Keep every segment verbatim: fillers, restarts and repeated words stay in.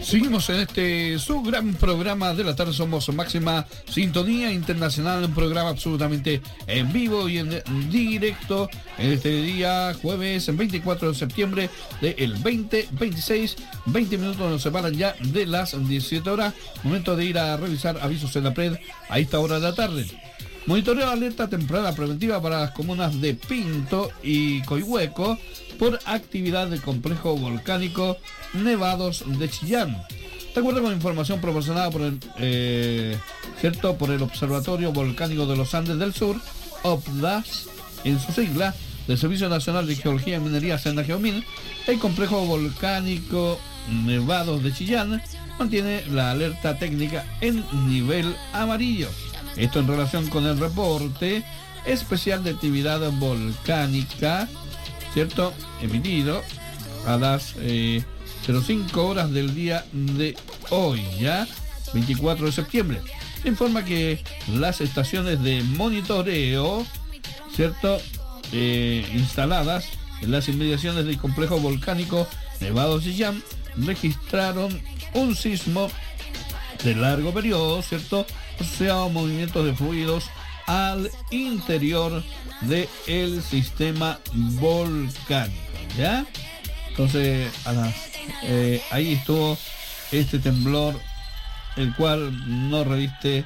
Seguimos en este su gran programa de la tarde. Somos Máxima Sintonía Internacional, un programa absolutamente en vivo y en directo en este día jueves veinticuatro de septiembre del veinte veintiséis. veinte minutos nos separan ya de las diecisiete horas. Momento de ir a revisar avisos en la P R E D a esta hora de la tarde. Monitoreo alerta temprana preventiva para las comunas de Pinto y Coihueco por actividad del complejo volcánico Nevados de Chillán. De acuerdo con información proporcionada por el, eh, cierto, por el Observatorio Volcánico de los Andes del Sur, O P D A S, en su sigla, del Servicio Nacional de Geología y Minería SENAGEOMIN, el complejo volcánico Nevados de Chillán mantiene la alerta técnica en nivel amarillo. Esto en relación con el reporte especial de actividad volcánica, ¿cierto?, emitido a las eh, cero cinco horas del día de hoy, ya veinticuatro de septiembre. Informa que las estaciones de monitoreo, ¿cierto?, eh, instaladas en las inmediaciones del complejo volcánico Nevados de Chillán registraron un sismo de largo periodo, ¿cierto?, asociado a movimientos de fluidos al interior del sistema volcánico, ¿ya? Entonces, a las, eh, ahí estuvo este temblor, el cual no reviste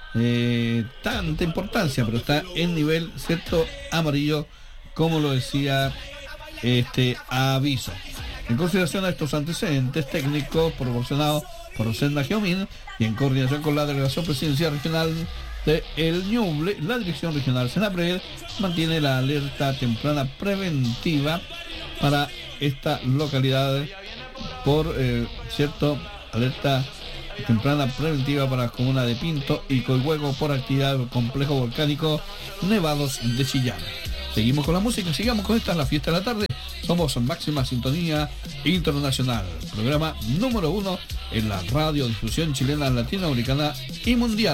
eh, tanta importancia, pero está en nivel, ¿cierto?, amarillo, como lo decía este aviso. En consideración a estos antecedentes técnicos proporcionados por SENAGEOMIN y en coordinación con la Delegación Presidencial Regional de El Ñuble, la Dirección Regional SENAPRED mantiene la alerta temprana preventiva para esta localidad por, eh, cierto, alerta temprana preventiva para la comuna de Pinto y Coihueco por actividad del complejo volcánico Nevados de Chillán. Seguimos con la música, sigamos con esta, la fiesta de la tarde. Somos Máxima Sintonía Internacional, programa número uno en la radiodifusión chilena, latinoamericana y mundial.